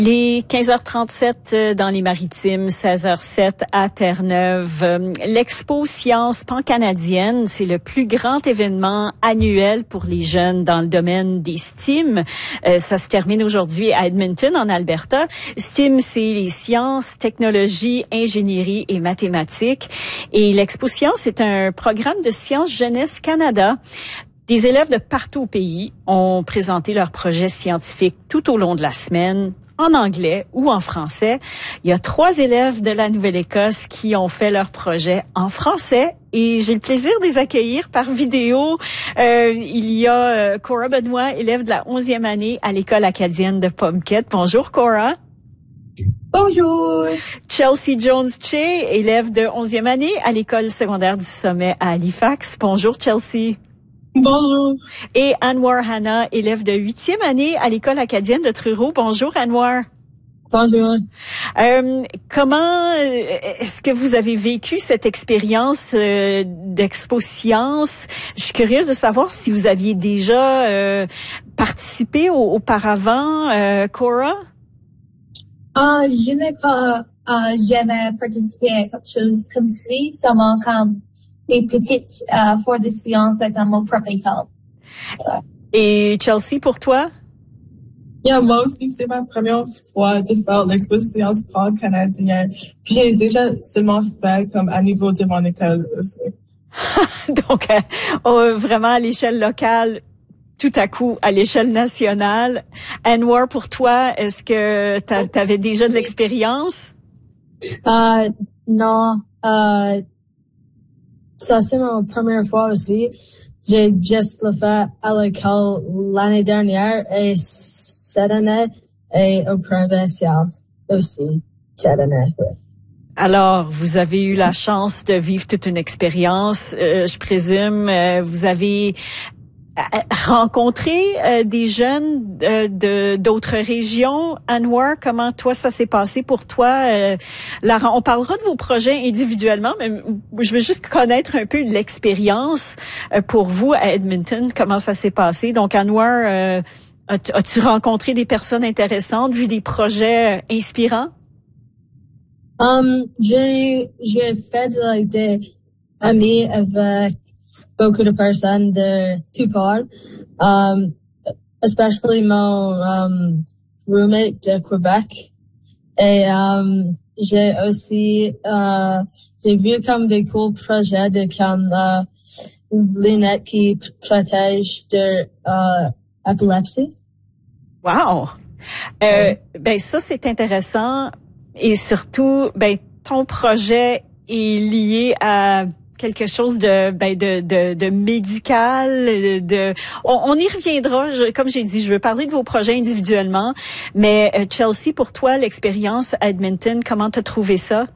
Les 15h37 dans les Maritimes, 16h07 à Terre-Neuve. L'Expo Sciences pan-canadienne, c'est le plus grand événement annuel pour les jeunes dans le domaine des STEAM. Ça se termine aujourd'hui à Edmonton, en Alberta. STEAM, c'est les sciences, technologies, ingénierie et mathématiques. Et l'Expo Sciences est un programme de Sciences Jeunesse Canada. Des élèves de partout au pays ont présenté leurs projets scientifiques tout au long de la semaine, en anglais ou en français. Il y a 3 élèves de la Nouvelle-Écosse qui ont fait leur projet en français et j'ai le plaisir de les accueillir par vidéo. Il y a Cora Benoit, élève de la 11e année à l'École acadienne de Pomquet. Bonjour Cora. Bonjour. Chelsea Jones-Che, élève de 11e année à l'École secondaire du Sommet à Halifax. Bonjour Chelsea. Bonjour. Et Anwar Hanna, élève de 8e année à l'École acadienne de Truro. Bonjour Anwar. Bonjour. Comment est-ce que vous avez vécu cette expérience d'Expo Sciences? Je suis curieuse de savoir si vous aviez déjà participé auparavant, Cora? Je n'ai pas jamais participé à quelque chose comme ci, seulement comme des petites foires de sciences dans mon propre école. Et Chelsea, pour toi? Moi aussi, c'est ma première fois de faire l'Expo Sciences pan-canadienne. Puis j'ai déjà seulement fait comme à niveau de mon école aussi. Donc, vraiment à l'échelle locale, tout à coup à l'échelle nationale. Anwar, pour toi, est-ce que t'avais déjà de l'expérience? Non. Ça, c'est ma première fois aussi. J'ai juste le fait à l'école l'année dernière et cette année et au provincial aussi cette année. Alors, vous avez eu la chance de vivre toute une expérience, je présume. Vous avez rencontré des jeunes d'autres régions. Anwar, comment toi ça s'est passé pour toi? On parlera de vos projets individuellement, mais je veux juste connaître un peu l'expérience pour vous à Edmonton. Comment ça s'est passé? Donc Anwar, as-tu rencontré des personnes intéressantes, vu des projets inspirants? J'ai fait des amis avec beaucoup de personnes de tout part, especially mon roommate de Québec. Et j'ai aussi j'ai vu comme des cool projets de comme lunettes qui protègent de épilepsie. Wow. Ben ça c'est intéressant et surtout ton projet est lié à quelque chose de médical, on y reviendra. Comme j'ai dit, je veux parler de vos projets individuellement, mais Chelsea, pour toi, l'expérience à Edmonton, comment t'as trouvé ça?